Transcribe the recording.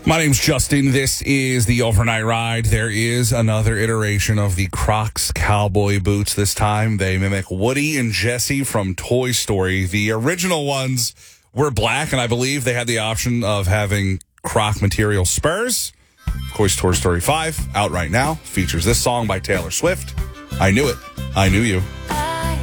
My name's Justin. This is the Overnight Ride. There is another iteration of the Crocs cowboy boots. This time they mimic Woody and Jesse from Toy Story. The original ones were black, and I believe they had the option of having Croc material spurs. Of course, Toy Story 5, out right now, features this song by Taylor Swift. I Knew It. I Knew You.